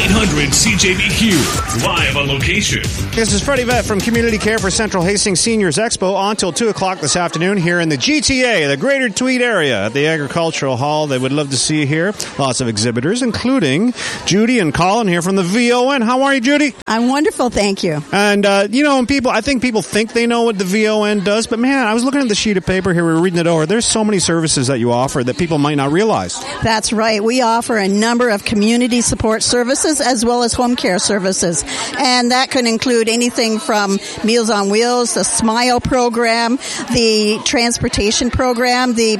800-CJBQ, live on location. This is Freddie Vett from Community Care for Central Hastings Seniors Expo on till 2 o'clock this afternoon here in the GTA, the Greater Tweed area at the Agricultural Hall. They would love to see you here. Lots of exhibitors, including Judy and Colin here from the VON. How are you, Judy? I'm wonderful, thank you. And, I think people think they know what the VON does, but man, I was looking at the sheet of paper here, we were reading it over. There's so many services that you offer that people might not realize. That's right. We offer a number of community support services as well as home care services. And that could include anything from Meals on Wheels, the SMILE program, the transportation program, the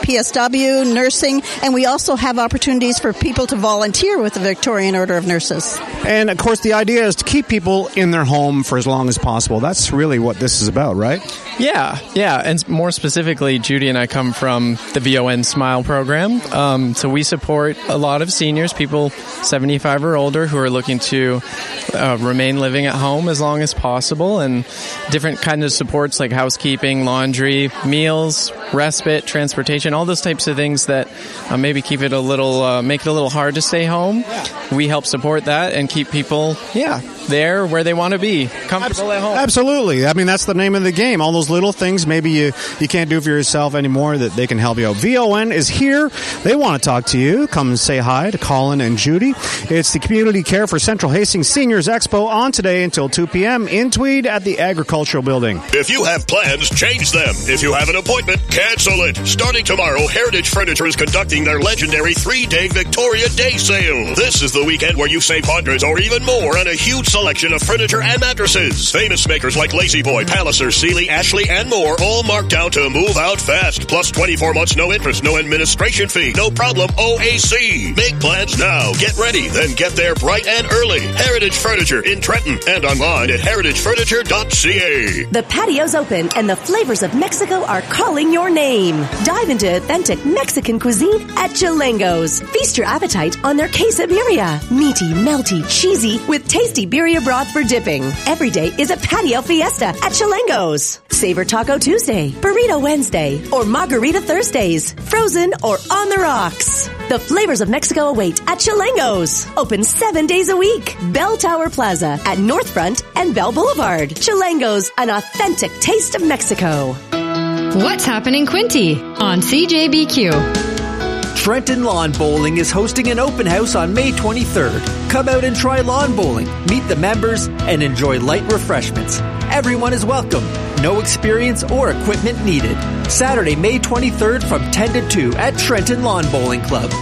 PSW, nursing, and we also have opportunities for people to volunteer with the Victorian Order of Nurses. And, of course, the idea is to keep people in their home for as long as possible. That's really what this is about, right? Yeah. And more specifically, Judy and I come from the VON SMILE program. So we support a lot of seniors, people 75 or older who are looking to remain living at home as long as possible, and different kinds of supports like housekeeping, laundry, meals, respite, transportation, all those types of things that maybe keep it make it a little hard to stay home. We help support that and keep people, there where they want to be, comfortable at home. Absolutely. I mean, that's the name of the game. All those little things maybe you can't do for yourself anymore that they can help you out. VON is here. They want to talk to you. Come and say hi to Colin and Judy. It's the Community Care for Central Hastings Seniors Expo on today until 2 p.m. in Tweed at the Agricultural Building. If you have plans, change them. If you have an appointment, cancel it. Starting tomorrow, Heritage Furniture is conducting their legendary 3-day Victoria Day sale. This is the weekend where you save hundreds or even more on a huge selection of furniture and mattresses. Famous makers like Lazy Boy, Palliser, Sealy, Ashley, and more, all marked down to move out fast. Plus 24 months, no interest, no administration fee, no problem, OAC. Make plans now. Get ready, then get there bright and early. Heritage Furniture in Trenton and online at heritagefurniture.ca. The patio's open and the flavors of Mexico are calling your name. Dive into authentic Mexican cuisine at Chilango's. Feast your appetite on their quesadilla. Meaty, melty, cheesy, with tasty birria broth for dipping. Every day is a patio fiesta at Chilango's. Savor Taco Tuesday, Burrito Wednesday, or Margarita Thursdays. Frozen or on the rocks. The flavors of Mexico await at Chilango's. Open 7 days a week. Bell Tower Plaza at Northfront and Bell Boulevard. Chilango's, an authentic taste of Mexico. What's happening, Quinty? On CJBQ. Trenton Lawn Bowling is hosting an open house on May 23rd. Come out and try lawn bowling, meet the members, and enjoy light refreshments. Everyone is welcome. No experience or equipment needed. Saturday, May 23rd from 10 to 2 at Trenton Lawn Bowling Club.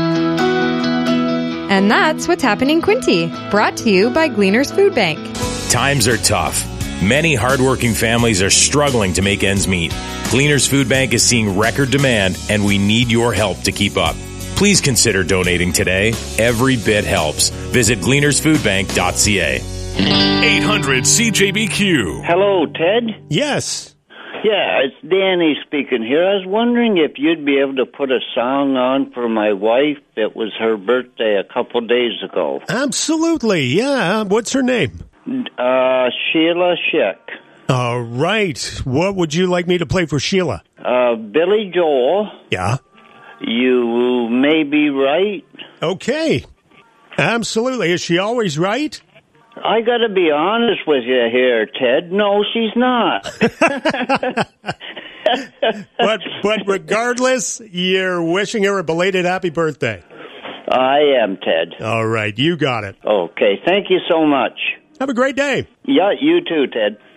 And that's What's Happening, Quinty. Brought to you by Gleaners Food Bank. Times are tough. Many hardworking families are struggling to make ends meet. Gleaners Food Bank is seeing record demand, and we need your help to keep up. Please consider donating today. Every bit helps. Visit gleanersfoodbank.ca. 800-CJBQ. Hello, Ted? Yes. Yeah, it's Danny speaking here. I was wondering if you'd be able to put a song on for my wife. It was her birthday a couple days ago. Absolutely, yeah. What's her name? Sheila Schick. All right. What would you like me to play for Sheila? Billy Joel. Yeah. You May Be Right. Okay. Absolutely. Is she always right? I got to be honest with you here, Ted. No, she's not. But regardless, you're wishing her a belated happy birthday. I am, Ted. All right. You got it. Okay. Thank you so much. Have a great day. Yeah, you too, Ted.